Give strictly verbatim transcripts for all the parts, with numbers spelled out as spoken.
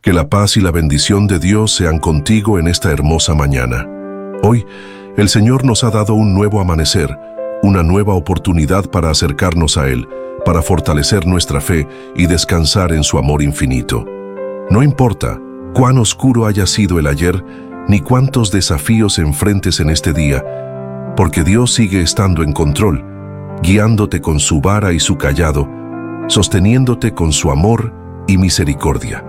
Que la paz y la bendición de Dios sean contigo en esta hermosa mañana. Hoy, el Señor nos ha dado un nuevo amanecer, una nueva oportunidad para acercarnos a Él, para fortalecer nuestra fe y descansar en su amor infinito. No importa cuán oscuro haya sido el ayer, ni cuántos desafíos enfrentes en este día, porque Dios sigue estando en control, guiándote con su vara y su cayado, sosteniéndote con su amor y misericordia.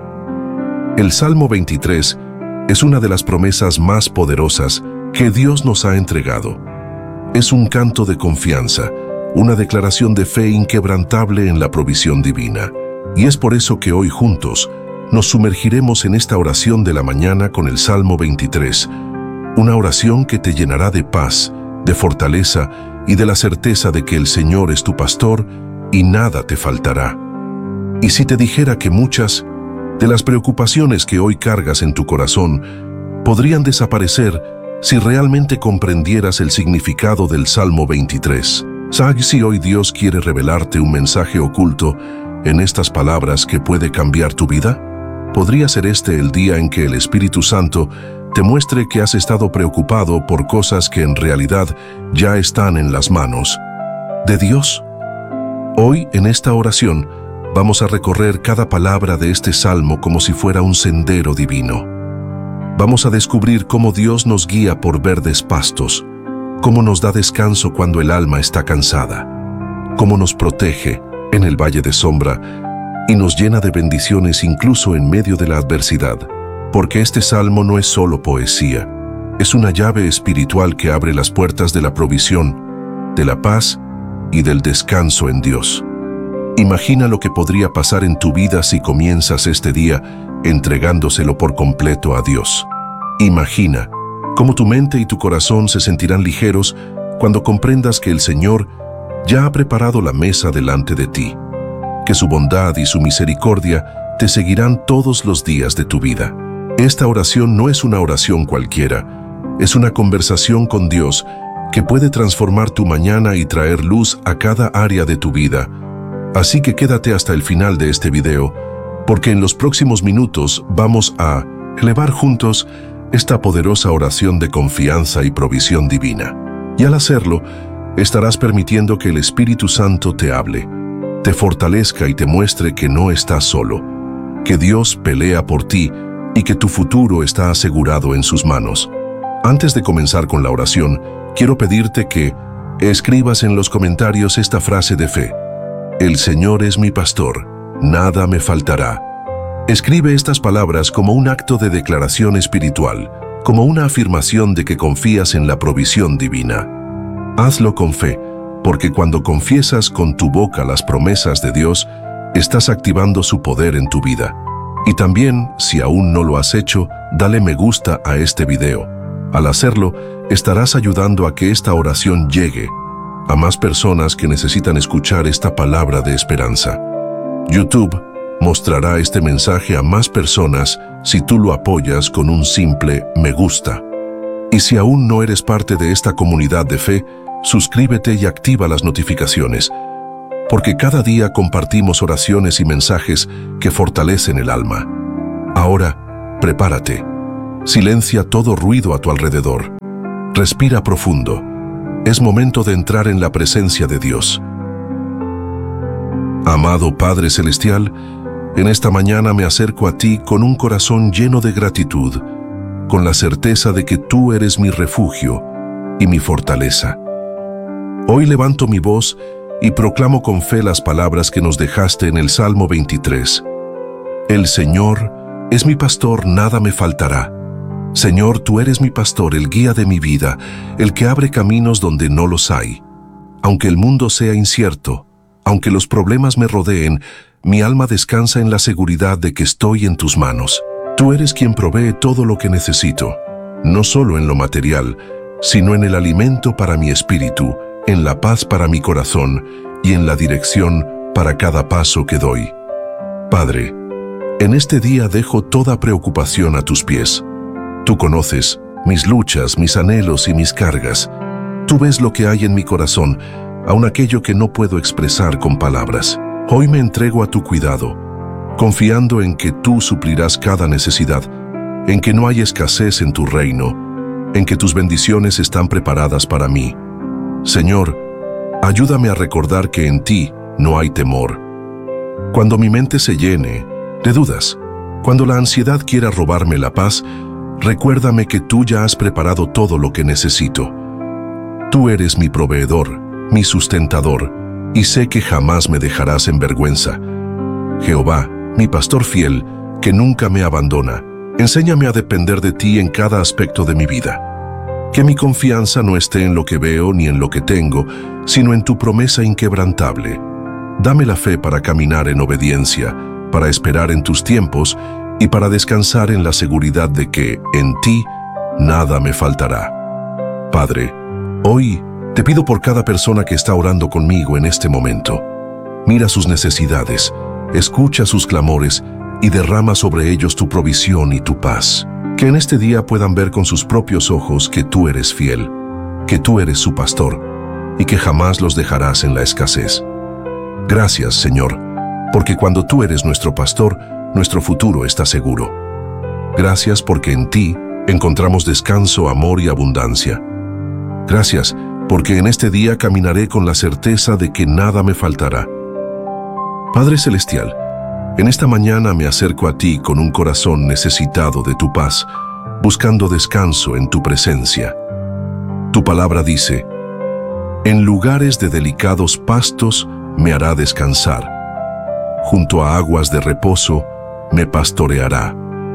El Salmo veintitrés es una de las promesas más poderosas que Dios nos ha entregado. Es un canto de confianza, una declaración de fe inquebrantable en la provisión divina. Y es por eso que hoy juntos nos sumergiremos en esta oración de la mañana con el Salmo veintitrés, una oración que te llenará de paz, de fortaleza y de la certeza de que el Señor es tu pastor y nada te faltará. Y si te dijera que muchas de las preocupaciones que hoy cargas en tu corazón podrían desaparecer si realmente comprendieras el significado del Salmo veintitrés. ¿Sabes si hoy Dios quiere revelarte un mensaje oculto en estas palabras que puede cambiar tu vida? ¿Podría ser este el día en que el Espíritu Santo te muestre que has estado preocupado por cosas que en realidad ya están en las manos de Dios? Hoy, en esta oración, vamos a recorrer cada palabra de este salmo como si fuera un sendero divino. Vamos a descubrir cómo Dios nos guía por verdes pastos, cómo nos da descanso cuando el alma está cansada, cómo nos protege en el valle de sombra y nos llena de bendiciones incluso en medio de la adversidad. Porque este salmo no es solo poesía, es una llave espiritual que abre las puertas de la provisión, de la paz y del descanso en Dios. Imagina lo que podría pasar en tu vida si comienzas este día entregándoselo por completo a Dios. Imagina cómo tu mente y tu corazón se sentirán ligeros cuando comprendas que el Señor ya ha preparado la mesa delante de ti, que su bondad y su misericordia te seguirán todos los días de tu vida. Esta oración no es una oración cualquiera, es una conversación con Dios que puede transformar tu mañana y traer luz a cada área de tu vida. Así que quédate hasta el final de este video, porque en los próximos minutos vamos a elevar juntos esta poderosa oración de confianza y provisión divina. Y al hacerlo, estarás permitiendo que el Espíritu Santo te hable, te fortalezca y te muestre que no estás solo, que Dios pelea por ti y que tu futuro está asegurado en sus manos. Antes de comenzar con la oración, quiero pedirte que escribas en los comentarios esta frase de fe: El Señor es mi pastor, nada me faltará. Escribe estas palabras como un acto de declaración espiritual, como una afirmación de que confías en la provisión divina. Hazlo con fe, porque cuando confiesas con tu boca las promesas de Dios, estás activando su poder en tu vida. Y también, si aún no lo has hecho, dale me gusta a este video. Al hacerlo, estarás ayudando a que esta oración llegue a más personas que necesitan escuchar esta palabra de esperanza. YouTube mostrará este mensaje a más personas si tú lo apoyas con un simple me gusta. Y si aún no eres parte de esta comunidad de fe, suscríbete y activa las notificaciones, porque cada día compartimos oraciones y mensajes que fortalecen el alma. Ahora, prepárate. Silencia todo ruido a tu alrededor. Respira profundo. Es momento de entrar en la presencia de Dios. Amado Padre Celestial, en esta mañana me acerco a ti con un corazón lleno de gratitud, con la certeza de que tú eres mi refugio y mi fortaleza. Hoy levanto mi voz y proclamo con fe las palabras que nos dejaste en el Salmo veintitrés. El Señor es mi pastor, nada me faltará. Señor, tú eres mi pastor, el guía de mi vida, el que abre caminos donde no los hay. Aunque el mundo sea incierto, aunque los problemas me rodeen, mi alma descansa en la seguridad de que estoy en tus manos. Tú eres quien provee todo lo que necesito, no solo en lo material, sino en el alimento para mi espíritu, en la paz para mi corazón y en la dirección para cada paso que doy. Padre, en este día dejo toda preocupación a tus pies. Tú conoces mis luchas, mis anhelos y mis cargas. Tú ves lo que hay en mi corazón, aun aquello que no puedo expresar con palabras. Hoy me entrego a tu cuidado. confiando en que tú suplirás cada necesidad, en que no hay escasez en tu reino, en que tus bendiciones están preparadas para mí. Señor, ayúdame a recordar que en ti no hay temor. Cuando mi mente se llene de dudas, cuando la ansiedad quiera robarme la paz, recuérdame que tú ya has preparado todo lo que necesito. Tú eres mi proveedor, mi sustentador, y sé que jamás me dejarás en vergüenza. Jehová, mi pastor fiel, que nunca me abandona, enséñame a depender de ti en cada aspecto de mi vida. Que mi confianza no esté en lo que veo ni en lo que tengo, sino en tu promesa inquebrantable. Dame la fe para caminar en obediencia, para esperar en tus tiempos y para descansar en la seguridad de que, en ti, nada me faltará. Padre, hoy te pido por cada persona que está orando conmigo en este momento. Mira sus necesidades, escucha sus clamores y derrama sobre ellos tu provisión y tu paz. Que en este día puedan ver con sus propios ojos que tú eres fiel, que tú eres su pastor y que jamás los dejarás en la escasez. Gracias, Señor, porque cuando tú eres nuestro pastor, nuestro futuro está seguro. Gracias porque en ti encontramos descanso, amor y abundancia. Gracias porque en este día caminaré con la certeza de que nada me faltará. Padre Celestial, en esta mañana me acerco a ti con un corazón necesitado de tu paz, buscando descanso en tu presencia. Tu palabra dice: en lugares de delicados pastos me hará descansar. Junto a aguas de reposo me pastoreará.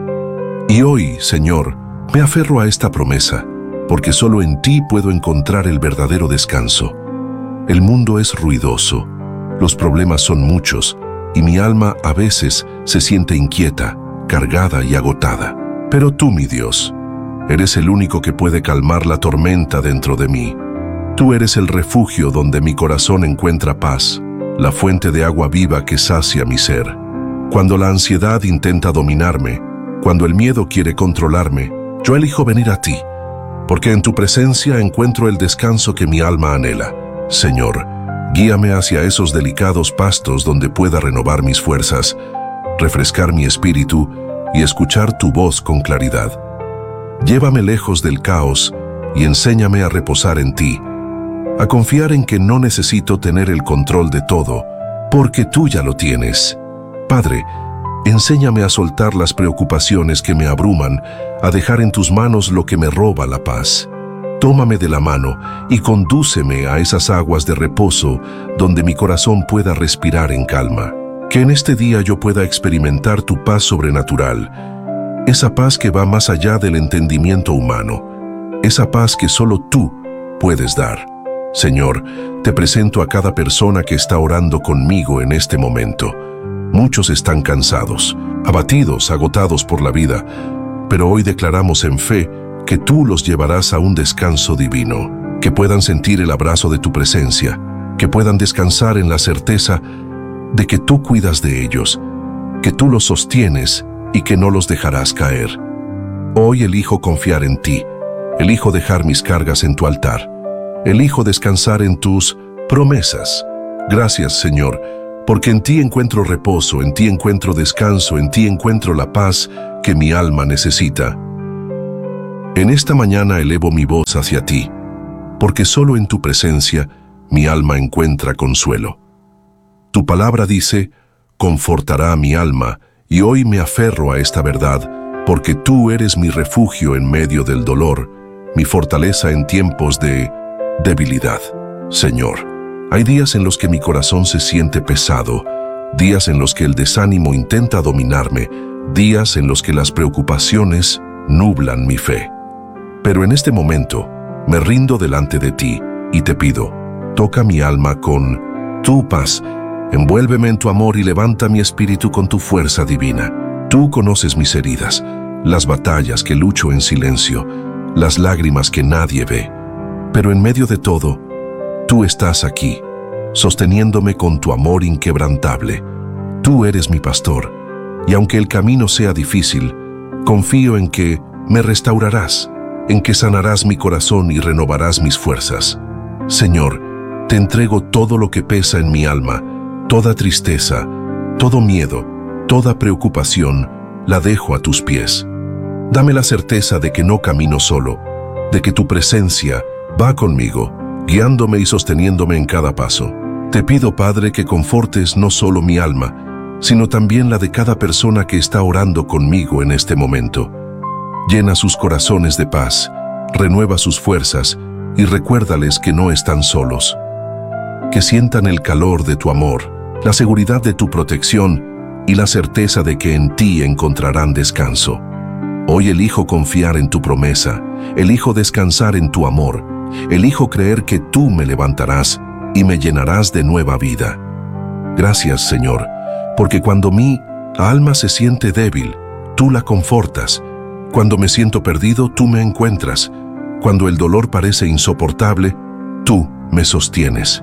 Y hoy, Señor, me aferro a esta promesa, porque solo en ti puedo encontrar el verdadero descanso. El mundo es ruidoso, los problemas son muchos, y mi alma a veces se siente inquieta, cargada y agotada. Pero tú, mi Dios, eres el único que puede calmar la tormenta dentro de mí. Tú eres el refugio donde mi corazón encuentra paz, la fuente de agua viva que sacia mi ser. Cuando la ansiedad intenta dominarme, cuando el miedo quiere controlarme, yo elijo venir a ti, porque en tu presencia encuentro el descanso que mi alma anhela. Señor, guíame hacia esos delicados pastos donde pueda renovar mis fuerzas, refrescar mi espíritu y escuchar tu voz con claridad. Llévame lejos del caos y enséñame a reposar en ti, a confiar en que no necesito tener el control de todo, porque tú ya lo tienes. Padre, enséñame a soltar las preocupaciones que me abruman, a dejar en tus manos lo que me roba la paz. Tómame de la mano y condúceme a esas aguas de reposo donde mi corazón pueda respirar en calma. Que en este día yo pueda experimentar tu paz sobrenatural, esa paz que va más allá del entendimiento humano, esa paz que solo tú puedes dar. Señor, te presento a cada persona que está orando conmigo en este momento. Muchos están cansados, abatidos, agotados por la vida, pero hoy declaramos en fe que tú los llevarás a un descanso divino, que puedan sentir el abrazo de tu presencia, que puedan descansar en la certeza de que tú cuidas de ellos, que tú los sostienes y que no los dejarás caer. Hoy elijo confiar en ti, elijo dejar mis cargas en tu altar, elijo descansar en tus promesas. Gracias, Señor, porque en ti encuentro reposo, en ti encuentro descanso, en ti encuentro la paz que mi alma necesita. En esta mañana elevo mi voz hacia ti, porque solo en tu presencia mi alma encuentra consuelo. Tu palabra dice: confortará mi alma, y hoy me aferro a esta verdad, porque tú eres mi refugio en medio del dolor, mi fortaleza en tiempos de debilidad. Señor, hay días en los que mi corazón se siente pesado, días en los que el desánimo intenta dominarme, días en los que las preocupaciones nublan mi fe. Pero en este momento me rindo delante de ti y te pido, toca mi alma con tu paz, envuélveme en tu amor y levanta mi espíritu con tu fuerza divina. Tú conoces mis heridas, las batallas que lucho en silencio, las lágrimas que nadie ve. Pero en medio de todo, tú estás aquí, sosteniéndome con tu amor inquebrantable. Tú eres mi pastor, y aunque el camino sea difícil, confío en que me restaurarás, en que sanarás mi corazón y renovarás mis fuerzas. Señor, te entrego todo lo que pesa en mi alma, toda tristeza, todo miedo, Toda preocupación la dejo a tus pies. Dame la certeza de que no camino solo, de que tu presencia va conmigo, guiándome y sosteniéndome en cada paso. Te pido, Padre, que confortes no solo mi alma, sino también la de cada persona que está orando conmigo en este momento. Llena sus corazones de paz, renueva sus fuerzas y recuérdales que no están solos. Que sientan el calor de tu amor, la seguridad de tu protección y la certeza de que en ti encontrarán descanso. Hoy elijo confiar en tu promesa, elijo descansar en tu amor, elijo creer que tú me levantarás y me llenarás de nueva vida. Gracias, Señor, porque cuando mi alma se siente débil, tú la confortas. Cuando me siento perdido, tú me encuentras. Cuando el dolor parece insoportable, tú me sostienes.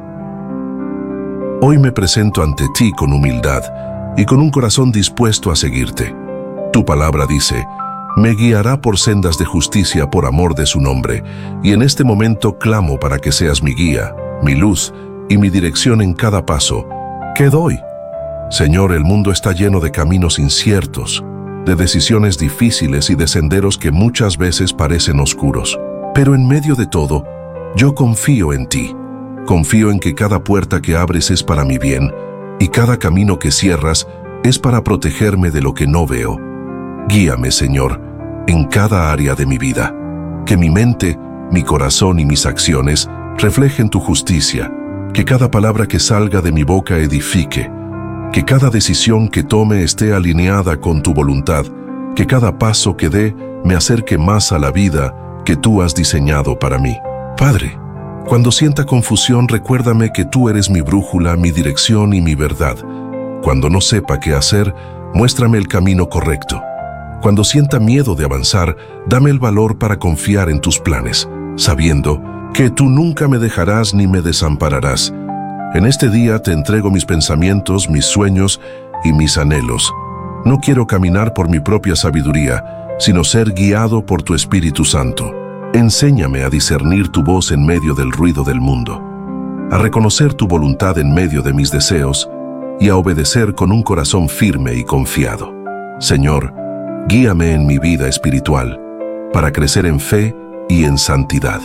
Hoy me presento ante ti con humildad y con un corazón dispuesto a seguirte. Tu palabra dice: me guiará por sendas de justicia por amor de su nombre, y en este momento clamo para que seas mi guía, mi luz y mi dirección en cada paso que doy. Señor, el mundo está lleno de caminos inciertos, de decisiones difíciles y de senderos que muchas veces parecen oscuros. Pero en medio de todo, yo confío en ti. Confío en que cada puerta que abres es para mi bien y cada camino que cierras es para protegerme de lo que no veo. Guíame, Señor, en cada área de mi vida. Que mi mente, mi corazón y mis acciones reflejen tu justicia. Que cada palabra que salga de mi boca edifique. Que cada decisión que tome esté alineada con tu voluntad. Que cada paso que dé me acerque más a la vida que tú has diseñado para mí. Padre, cuando sienta confusión, recuérdame que tú eres mi brújula, mi dirección y mi verdad. Cuando no sepa qué hacer, muéstrame el camino correcto. Cuando sienta miedo de avanzar, dame el valor para confiar en tus planes, sabiendo que tú nunca me dejarás ni me desampararás. En este día te entrego mis pensamientos, mis sueños y mis anhelos. No quiero caminar por mi propia sabiduría, sino ser guiado por tu Espíritu Santo. Enséñame a discernir tu voz en medio del ruido del mundo, a reconocer tu voluntad en medio de mis deseos y a obedecer con un corazón firme y confiado. Señor, guíame en mi vida espiritual para crecer en fe y en santidad.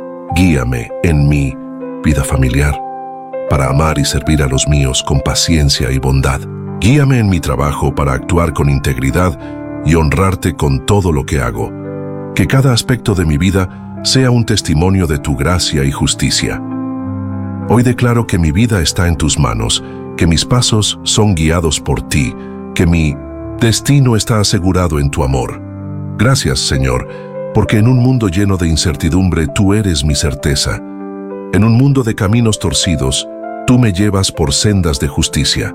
Guíame en mi vida familiar para amar y servir a los míos con paciencia y bondad. Guíame en mi trabajo para actuar con integridad y honrarte con todo lo que hago. Que cada aspecto de mi vida sea un testimonio de tu gracia y justicia. Hoy declaro que mi vida está en tus manos, que mis pasos son guiados por ti, que mi destino está asegurado en tu amor. Gracias, Señor, porque en un mundo lleno de incertidumbre tú eres mi certeza. En un mundo de caminos torcidos, tú me llevas por sendas de justicia.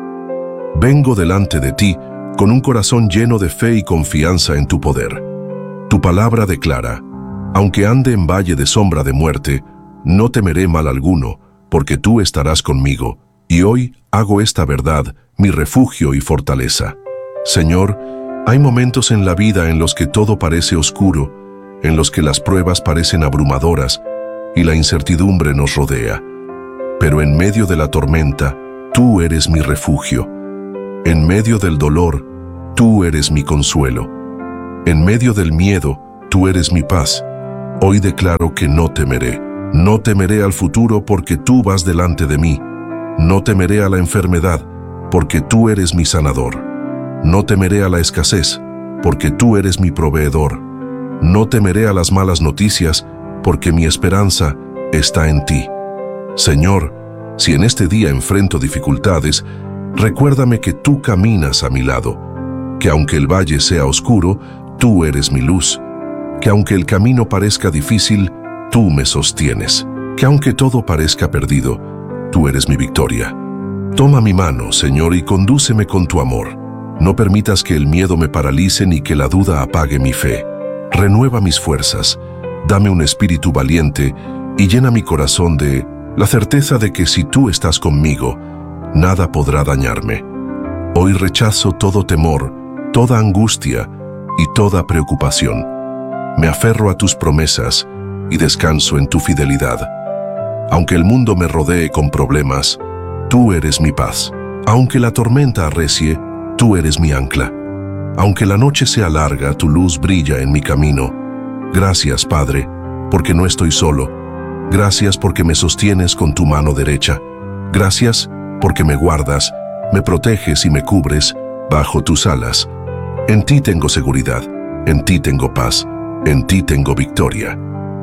Vengo delante de ti con un corazón lleno de fe y confianza en tu poder. Tu palabra declara: aunque ande en valle de sombra de muerte, no temeré mal alguno, porque tú estarás conmigo, y hoy hago esta verdad mi refugio y fortaleza. Señor, hay momentos en la vida en los que todo parece oscuro, en los que las pruebas parecen abrumadoras y la incertidumbre nos rodea. Pero en medio de la tormenta, tú eres mi refugio. En medio del dolor, tú eres mi consuelo. En medio del miedo, tú eres mi paz. Hoy declaro que no temeré. No temeré al futuro porque tú vas delante de mí. No temeré a la enfermedad porque tú eres mi sanador. No temeré a la escasez porque tú eres mi proveedor. No temeré a las malas noticias porque mi esperanza está en ti. Señor, si en este día enfrento dificultades, recuérdame que tú caminas a mi lado, que aunque el valle sea oscuro, tú eres mi luz, que aunque el camino parezca difícil, tú me sostienes, que aunque todo parezca perdido, tú eres mi victoria. Toma mi mano, Señor, y condúceme con tu amor. No permitas que el miedo me paralice ni que la duda apague mi fe. Renueva mis fuerzas, dame un espíritu valiente y llena mi corazón de la certeza de que si tú estás conmigo, nada podrá dañarme. Hoy rechazo todo temor, toda angustia y toda preocupación. Me aferro a tus promesas y descanso en tu fidelidad. Aunque el mundo me rodee con problemas, tú eres mi paz. Aunque la tormenta arrecie, tú eres mi ancla. Aunque la noche sea larga, tu luz brilla en mi camino. Gracias, Padre, porque no estoy solo. Gracias porque me sostienes con tu mano derecha. Gracias porque me guardas, me proteges y me cubres bajo tus alas. En ti tengo seguridad, en ti tengo paz, en ti tengo victoria.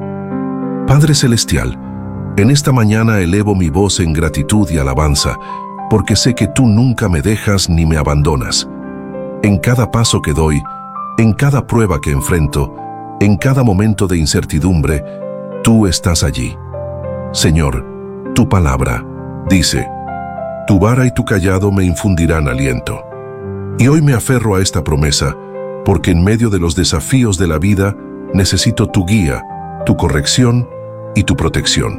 Padre Celestial, en esta mañana elevo mi voz en gratitud y alabanza, porque sé que tú nunca me dejas ni me abandonas. En cada paso que doy, en cada prueba que enfrento, en cada momento de incertidumbre, tú estás allí. Señor, tu palabra dice, tu vara y tu cayado me infundirán aliento. Y hoy me aferro a esta promesa, porque en medio de los desafíos de la vida necesito tu guía, tu corrección y tu protección.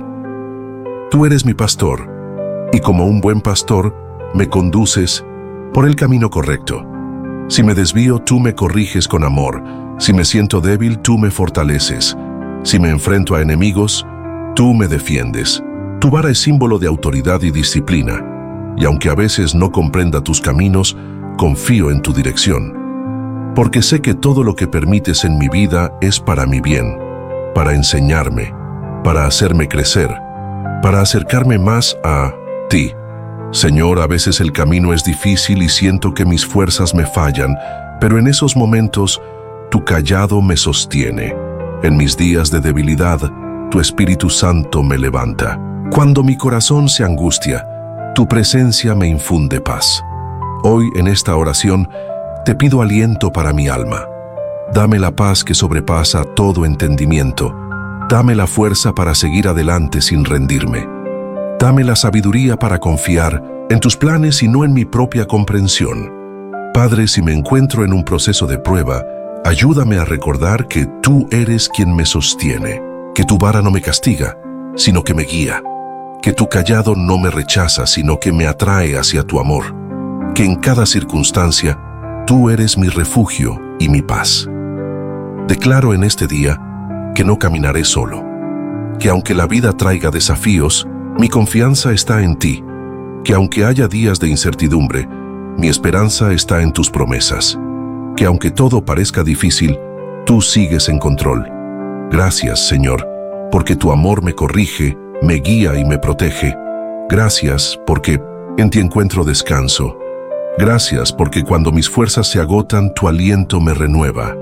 Tú eres mi pastor, y como un buen pastor, me conduces por el camino correcto. Si me desvío, tú me corriges con amor. Si me siento débil, tú me fortaleces. Si me enfrento a enemigos, tú me defiendes. Tu vara es símbolo de autoridad y disciplina, y aunque a veces no comprenda tus caminos, confío en tu dirección. Porque sé que todo lo que permites en mi vida es para mi bien, para enseñarme, para hacerme crecer, para acercarme más a ti. Señor, a veces el camino es difícil y siento que mis fuerzas me fallan, pero en esos momentos tu cayado me sostiene. En mis días de debilidad, tu Espíritu Santo me levanta. Cuando mi corazón se angustia, tu presencia me infunde paz. Hoy, en esta oración, te pido aliento para mi alma. Dame la paz que sobrepasa todo entendimiento. Dame la fuerza para seguir adelante sin rendirme. Dame la sabiduría para confiar en tus planes y no en mi propia comprensión. Padre, si me encuentro en un proceso de prueba, ayúdame a recordar que tú eres quien me sostiene, que tu vara no me castiga, sino que me guía, que tu cayado no me rechaza, sino que me atrae hacia tu amor, que en cada circunstancia tú eres mi refugio y mi paz. Declaro en este día que no caminaré solo, que aunque la vida traiga desafíos, mi confianza está en ti, que aunque haya días de incertidumbre, mi esperanza está en tus promesas, que aunque todo parezca difícil, tú sigues en control. Gracias, Señor, porque tu amor me corrige, me guía y me protege. Gracias porque en ti encuentro descanso. Gracias porque cuando mis fuerzas se agotan, tu aliento me renueva.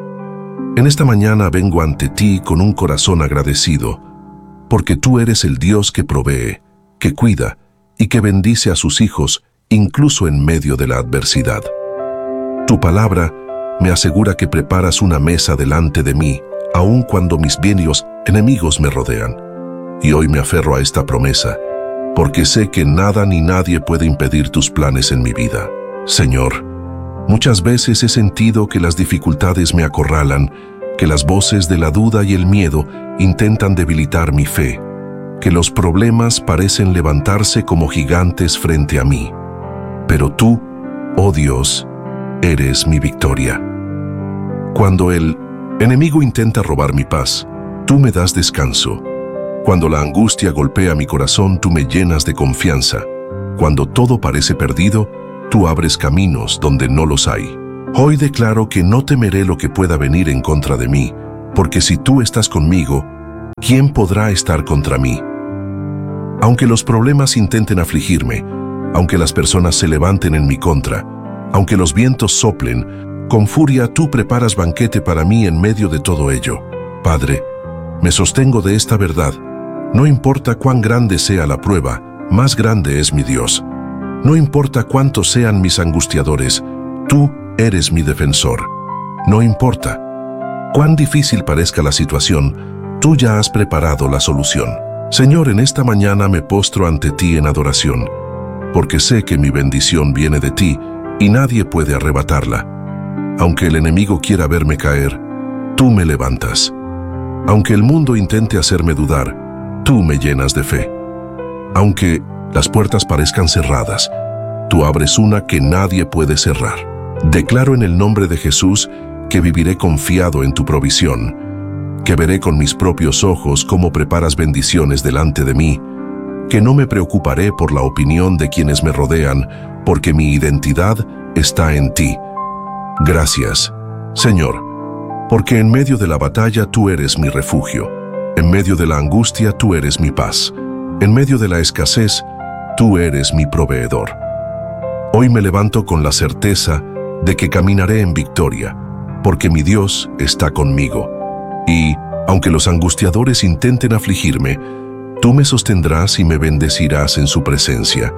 En esta mañana vengo ante ti con un corazón agradecido, porque tú eres el Dios que provee, que cuida y que bendice a sus hijos, incluso en medio de la adversidad. Tu palabra me asegura que preparas una mesa delante de mí, aun cuando mis venios enemigos me rodean. Y hoy me aferro a esta promesa, porque sé que nada ni nadie puede impedir tus planes en mi vida. Señor, muchas veces he sentido que las dificultades me acorralan, que las voces de la duda y el miedo intentan debilitar mi fe, que los problemas parecen levantarse como gigantes frente a mí. Pero tú, oh Dios, eres mi victoria. Cuando el enemigo intenta robar mi paz, tú me das descanso. Cuando la angustia golpea mi corazón, tú me llenas de confianza. Cuando todo parece perdido, tú abres caminos donde no los hay. Hoy declaro que no temeré lo que pueda venir en contra de mí, porque si tú estás conmigo, ¿quién podrá estar contra mí? Aunque los problemas intenten afligirme, aunque las personas se levanten en mi contra, aunque los vientos soplen, con furia tú preparas banquete para mí en medio de todo ello. Padre, me sostengo de esta verdad. No importa cuán grande sea la prueba, más grande es mi Dios. No importa cuántos sean mis angustiadores, tú eres mi defensor. No importa cuán difícil parezca la situación, tú ya has preparado la solución. Señor, en esta mañana me postro ante ti en adoración, porque sé que mi bendición viene de ti y nadie puede arrebatarla. Aunque el enemigo quiera verme caer, tú me levantas. Aunque el mundo intente hacerme dudar, tú me llenas de fe. Aunque las puertas parezcan cerradas, tú abres una que nadie puede cerrar. Declaro en el nombre de Jesús que viviré confiado en tu provisión, que veré con mis propios ojos cómo preparas bendiciones delante de mí, que no me preocuparé por la opinión de quienes me rodean, porque mi identidad está en ti. Gracias, Señor, porque en medio de la batalla tú eres mi refugio, en medio de la angustia tú eres mi paz, en medio de la escasez tú eres mi proveedor. Hoy me levanto con la certeza de que caminaré en victoria, porque mi Dios está conmigo. Y, aunque los angustiadores intenten afligirme, tú me sostendrás y me bendecirás en su presencia.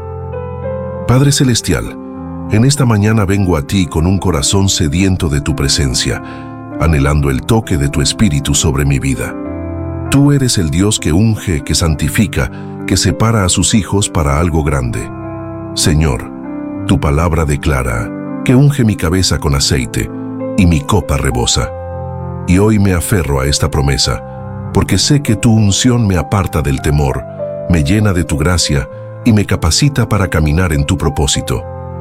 Padre Celestial, en esta mañana vengo a ti con un corazón sediento de tu presencia, anhelando el toque de tu Espíritu sobre mi vida. Tú eres el Dios que unge, que santifica, que separa a sus hijos para algo grande. Señor, tu palabra declara que unge mi cabeza con aceite y mi copa rebosa. Y hoy me aferro a esta promesa, porque sé que tu unción me aparta del temor, me llena de tu gracia y me capacita para caminar en tu propósito.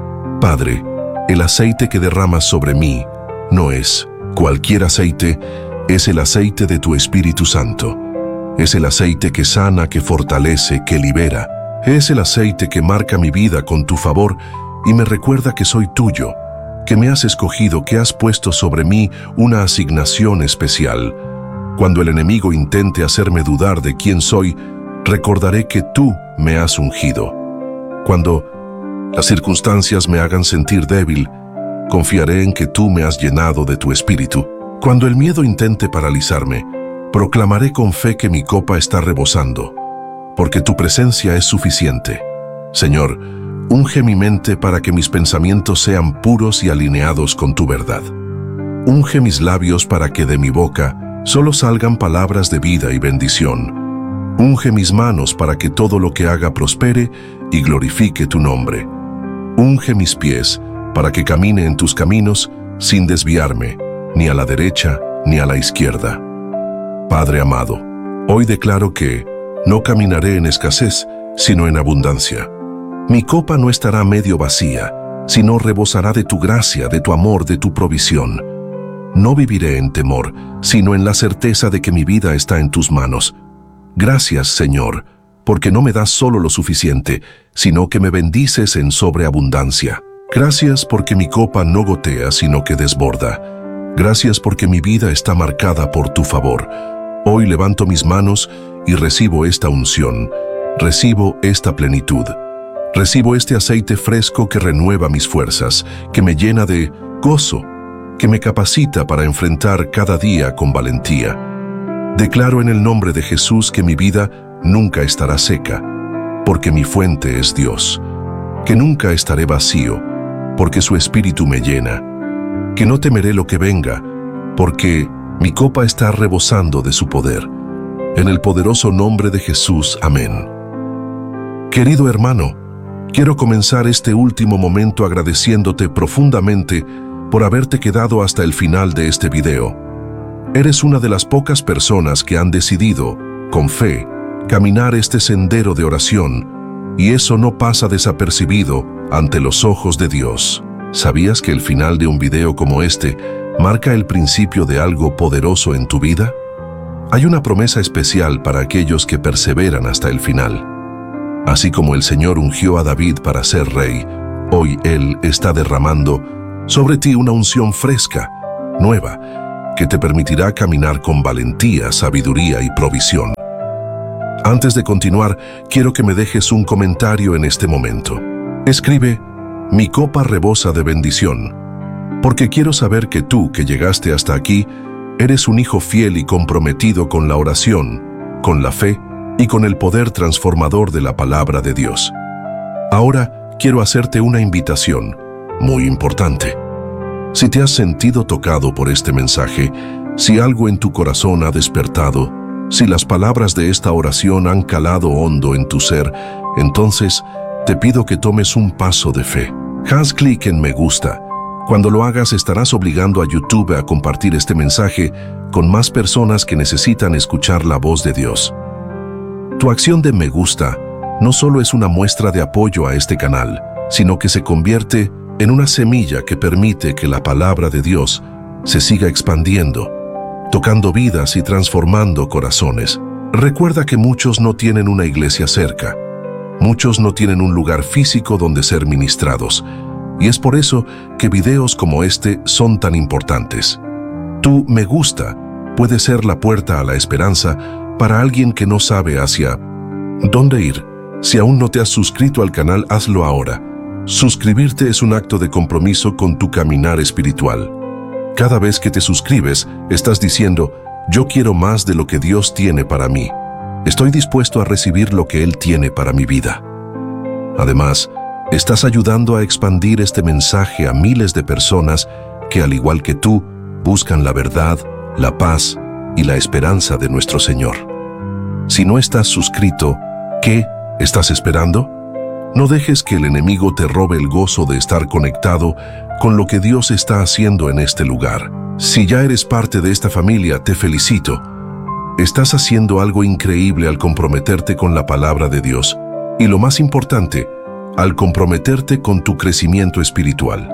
Padre, el aceite que derramas sobre mí no es cualquier aceite, es el aceite de tu Espíritu Santo. Es el aceite que sana, que fortalece, que libera. Es el aceite que marca mi vida con tu favor y me recuerda que soy tuyo, que me has escogido, que has puesto sobre mí una asignación especial. Cuando el enemigo intente hacerme dudar de quién soy, recordaré que tú me has ungido. Cuando las circunstancias me hagan sentir débil, confiaré en que tú me has llenado de tu espíritu. Cuando el miedo intente paralizarme, proclamaré con fe que mi copa está rebosando, porque tu presencia es suficiente. Señor, unge mi mente para que mis pensamientos sean puros y alineados con tu verdad. Unge mis labios para que de mi boca solo salgan palabras de vida y bendición. Unge mis manos para que todo lo que haga prospere y glorifique tu nombre. Unge mis pies para que camine en tus caminos sin desviarme, ni a la derecha ni a la izquierda. Padre amado, hoy declaro que no caminaré en escasez, sino en abundancia. Mi copa no estará medio vacía, sino rebosará de tu gracia, de tu amor, de tu provisión. No viviré en temor, sino en la certeza de que mi vida está en tus manos. Gracias, Señor, porque no me das solo lo suficiente, sino que me bendices en sobreabundancia. Gracias porque mi copa no gotea, sino que desborda. Gracias porque mi vida está marcada por tu favor. Hoy levanto mis manos y recibo esta unción, recibo esta plenitud. Recibo este aceite fresco que renueva mis fuerzas, que me llena de gozo, que me capacita para enfrentar cada día con valentía. Declaro en el nombre de Jesús que mi vida nunca estará seca, porque mi fuente es Dios, que nunca estaré vacío, porque su Espíritu me llena, que no temeré lo que venga, porque mi copa está rebosando de su poder. En el poderoso nombre de Jesús, amén. Querido hermano, quiero comenzar este último momento agradeciéndote profundamente por haberte quedado hasta el final de este video. Eres una de las pocas personas que han decidido, con fe, caminar este sendero de oración, y eso no pasa desapercibido ante los ojos de Dios. ¿Sabías que el final de un video como este marca el principio de algo poderoso en tu vida? Hay una promesa especial para aquellos que perseveran hasta el final. Así como el Señor ungió a David para ser rey, hoy Él está derramando sobre ti una unción fresca, nueva, que te permitirá caminar con valentía, sabiduría y provisión. Antes de continuar, quiero que me dejes un comentario en este momento. Escribe, mi copa rebosa de bendición, porque quiero saber que tú, que llegaste hasta aquí, eres un hijo fiel y comprometido con la oración, con la fe y con el poder transformador de la palabra de Dios. Ahora quiero hacerte una invitación muy importante. Si te has sentido tocado por este mensaje, si algo en tu corazón ha despertado, si las palabras de esta oración han calado hondo en tu ser, entonces te pido que tomes un paso de fe. Haz clic en me gusta. Cuando lo hagas estarás obligando a YouTube a compartir este mensaje con más personas que necesitan escuchar la voz de Dios. Tu acción de me gusta no solo es una muestra de apoyo a este canal, sino que se convierte en una semilla que permite que la palabra de Dios se siga expandiendo, tocando vidas y transformando corazones. Recuerda que muchos no tienen una iglesia cerca. Muchos no tienen un lugar físico donde ser ministrados, y es por eso que videos como este son tan importantes. Tu me gusta puede ser la puerta a la esperanza para alguien que no sabe hacia dónde ir. Si aún no te has suscrito al canal, hazlo ahora. Suscribirte es un acto de compromiso con tu caminar espiritual. Cada vez que te suscribes, estás diciendo, yo quiero más de lo que Dios tiene para mí. Estoy dispuesto a recibir lo que Él tiene para mi vida. Además, estás ayudando a expandir este mensaje a miles de personas que, al igual que tú, buscan la verdad, la paz y la esperanza de nuestro Señor. Si no estás suscrito, ¿qué estás esperando? No dejes que el enemigo te robe el gozo de estar conectado con lo que Dios está haciendo en este lugar. Si ya eres parte de esta familia, te felicito. Estás haciendo algo increíble al comprometerte con la palabra de Dios y, lo más importante, al comprometerte con tu crecimiento espiritual.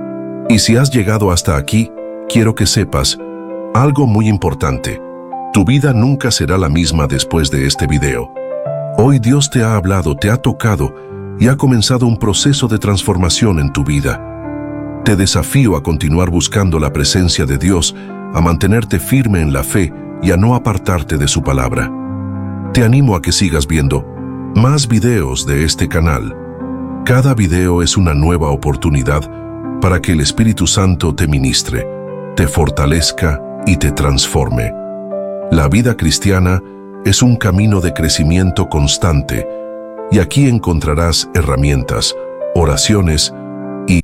Y si has llegado hasta aquí, quiero que sepas algo muy importante. Tu vida nunca será la misma después de este video. Hoy Dios te ha hablado, te ha tocado y ha comenzado un proceso de transformación en tu vida. Te desafío a continuar buscando la presencia de Dios, a mantenerte firme en la fe y a no apartarte de su palabra. Te animo a que sigas viendo más videos de este canal. Cada video es una nueva oportunidad para que el Espíritu Santo te ministre, te fortalezca y te transforme. La vida cristiana es un camino de crecimiento constante y aquí encontrarás herramientas, oraciones y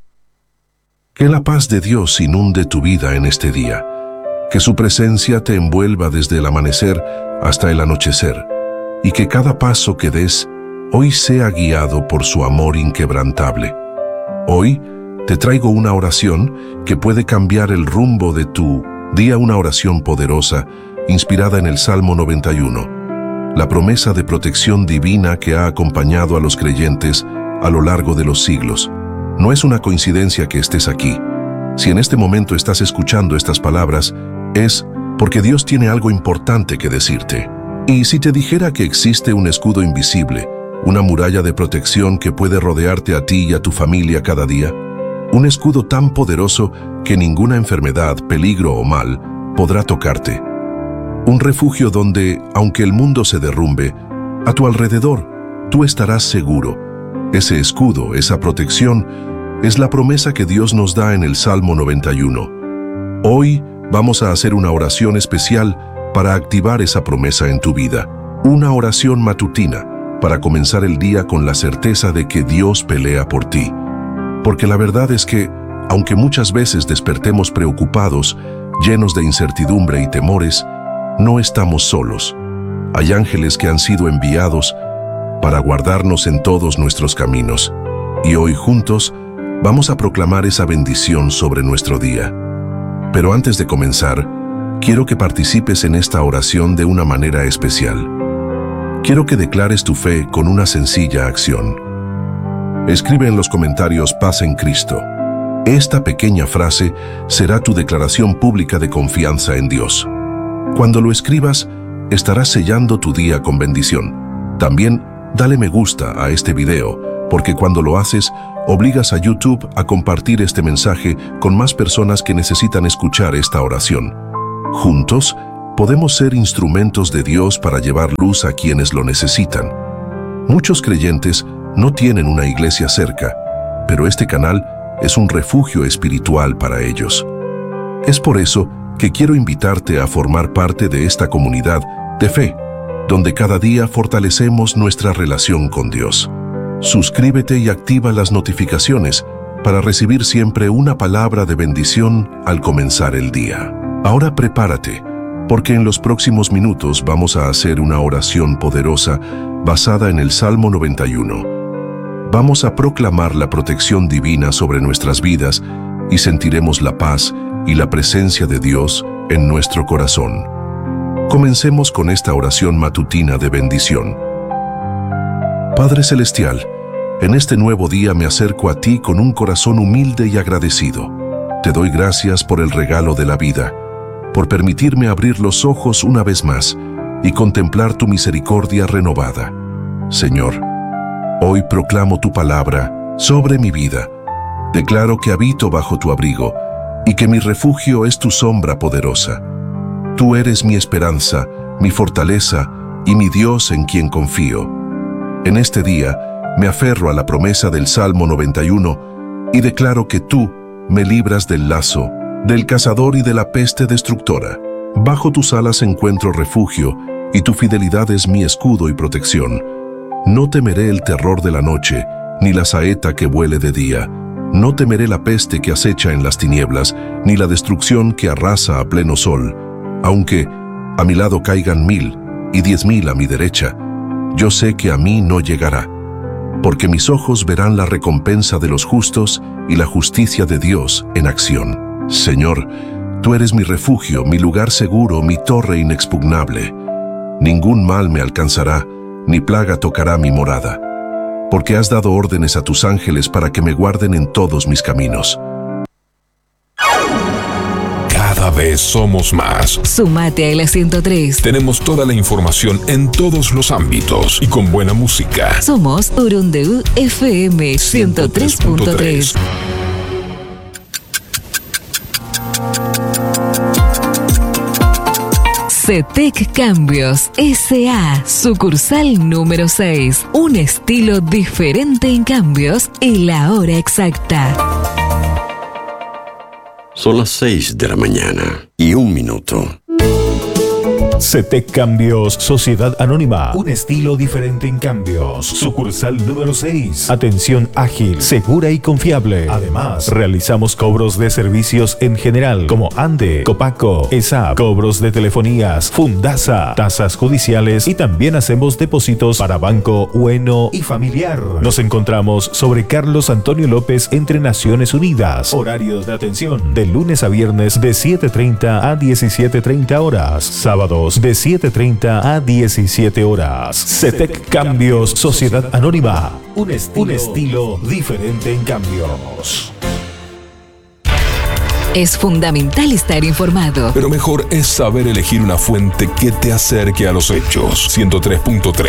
que la paz de Dios inunde tu vida en este día. Que su presencia te envuelva desde el amanecer hasta el anochecer y que cada paso que des hoy sea guiado por su amor inquebrantable. Hoy te traigo una oración que puede cambiar el rumbo de tu día, una oración poderosa inspirada en el Salmo noventa y uno, la promesa de protección divina que ha acompañado a los creyentes a lo largo de los siglos. No es una coincidencia que estés aquí. Si en este momento estás escuchando estas palabras, es porque Dios tiene algo importante que decirte. Y si te dijera que existe un escudo invisible, una muralla de protección que puede rodearte a ti y a tu familia cada día, un escudo tan poderoso que ninguna enfermedad, peligro o mal podrá tocarte. Un refugio donde, aunque el mundo se derrumbe, a tu alrededor, tú estarás seguro. Ese escudo, esa protección, es la promesa que Dios nos da en el Salmo noventa y uno. Hoy vamos a hacer una oración especial para activar esa promesa en tu vida. Una oración matutina para comenzar el día con la certeza de que Dios pelea por ti. Porque la verdad es que, aunque muchas veces despertemos preocupados, llenos de incertidumbre y temores, no estamos solos. Hay ángeles que han sido enviados para guardarnos en todos nuestros caminos. Y hoy juntos vamos a proclamar esa bendición sobre nuestro día. Pero antes de comenzar, quiero que participes en esta oración de una manera especial. Quiero que declares tu fe con una sencilla acción. Escribe en los comentarios paz en Cristo. Esta pequeña frase será tu declaración pública de confianza en Dios. Cuando lo escribas, estarás sellando tu día con bendición. También dale me gusta a este video, porque cuando lo haces, obligas a YouTube a compartir este mensaje con más personas que necesitan escuchar esta oración. Juntos, podemos ser instrumentos de Dios para llevar luz a quienes lo necesitan. Muchos creyentes no tienen una iglesia cerca, pero este canal es un refugio espiritual para ellos. Es por eso que quiero invitarte a formar parte de esta comunidad de fe, donde cada día fortalecemos nuestra relación con Dios. Suscríbete y activa las notificaciones para recibir siempre una palabra de bendición al comenzar el día. Ahora prepárate, porque en los próximos minutos vamos a hacer una oración poderosa basada en el Salmo noventa y uno. Vamos a proclamar la protección divina sobre nuestras vidas y sentiremos la paz y la presencia de Dios en nuestro corazón. Comencemos con esta oración matutina de bendición. Padre Celestial, en este nuevo día me acerco a ti con un corazón humilde y agradecido. Te doy gracias por el regalo de la vida, por permitirme abrir los ojos una vez más y contemplar tu misericordia renovada. Señor, Hoy proclamo tu palabra sobre mi vida. Declaro que habito bajo tu abrigo y que mi refugio es tu sombra poderosa. Tú eres mi esperanza, mi fortaleza y mi Dios en quien confío. En este día me aferro a la promesa del Salmo noventa y uno y declaro que tú me libras del lazo, del cazador y de la peste destructora. Bajo tus alas encuentro refugio y tu fidelidad es mi escudo y protección. No temeré el terror de la noche, ni la saeta que vuele de día. No temeré la peste que acecha en las tinieblas, ni la destrucción que arrasa a pleno sol. Aunque a mi lado caigan mil y diez mil a mi derecha, yo sé que a mí no llegará, porque mis ojos verán la recompensa de los justos y la justicia de Dios en acción. Señor, tú eres mi refugio, mi lugar seguro, mi torre inexpugnable. Ningún mal me alcanzará, ni plaga tocará mi morada, porque has dado órdenes a tus ángeles para que me guarden en todos mis caminos. Cada vez somos más. Sumate a la ciento tres. Tenemos toda la información en todos los ámbitos y con buena música. Somos Urundeú F M ciento tres punto tres. CETEC Cambios S A, sucursal número seis. Un estilo diferente en cambios y la hora exacta. Son las seis de la mañana y un minuto. CETEC Cambios Sociedad Anónima. Un estilo diferente en cambios. Sucursal número seis. Atención ágil, segura y confiable. Además, realizamos cobros de servicios en general como ANDE, Copaco, E S A P, cobros de telefonías, Fundasa, tasas judiciales y también hacemos depósitos para banco, bueno y familiar. Nos encontramos sobre Carlos Antonio López entre Naciones Unidas. Horarios de atención de lunes a viernes de siete treinta a diecisiete treinta horas. Sábados de siete treinta a diecisiete horas. CETEC Cambios Sociedad Anónima. Un estilo, un estilo diferente en cambios. Es fundamental estar informado. Pero mejor es saber elegir una fuente que te acerque a los hechos. ciento tres punto tres.